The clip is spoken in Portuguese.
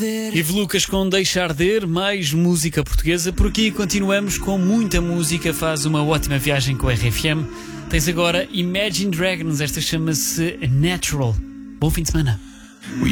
Ivo Lucas com Deixa Arder, mais música portuguesa. Por aqui continuamos com muita música. Faz uma ótima viagem com a RFM. Tens agora Imagine Dragons, esta chama-se Natural. Bom fim de semana.